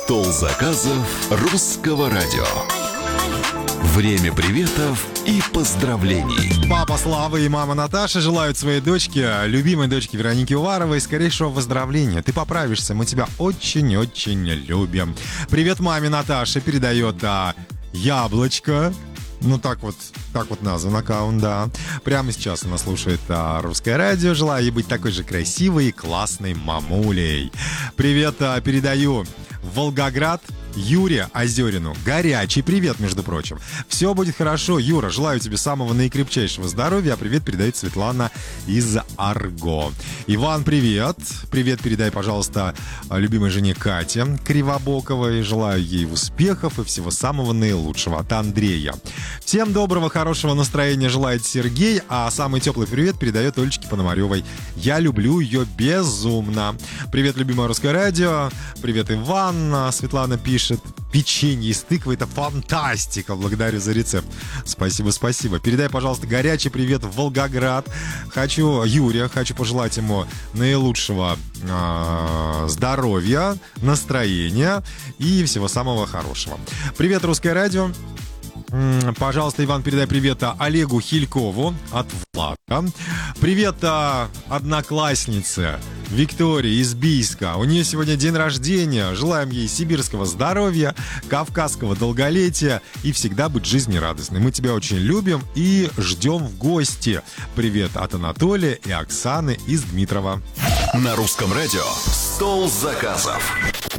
Стол заказов русского радио. Время приветов и поздравлений. Папа Слава и мама Наташа желают своей дочке, любимой дочке Веронике Уваровой, скорейшего выздоровления. Ты поправишься, мы тебя очень-очень любим. Привет маме Наташе передает Яблочко. Ну, так вот назван аккаунт, да. Прямо сейчас она слушает русское радио. Желаю ей быть такой же красивой и классной мамулей. Привет передаю в Волгоград Юре Озерину. Горячий привет, между прочим. Все будет хорошо, Юра. Желаю тебе самого наикрепчайшего здоровья. А привет передает Светлана из Арго. Иван, привет. Привет передай, пожалуйста, любимой жене Кате Кривобоковой. Желаю ей успехов и всего самого наилучшего. От Андрея. Всем доброго, хорошего настроения желает Сергей. А самый теплый привет передает Олечке Пономаревой. Я люблю ее безумно. Привет, любимое русское радио. Привет, Иван. Светлана пишет. Печенье из тыквы — это фантастика. Благодарю за рецепт. Спасибо. Передай, пожалуйста, горячий привет в Волгоград. Хочу пожелать ему наилучшего здоровья, настроения и всего самого хорошего. Привет, русское радио. Пожалуйста, Иван, передай привет Олегу Хилькову от Влада. Привет однокласснице Виктории из Бийска. У нее сегодня день рождения. Желаем ей сибирского здоровья, кавказского долголетия и всегда быть жизнерадостной. Мы тебя очень любим и ждем в гости. Привет от Анатолия и Оксаны из Дмитрова. На русском радио «Стол заказов».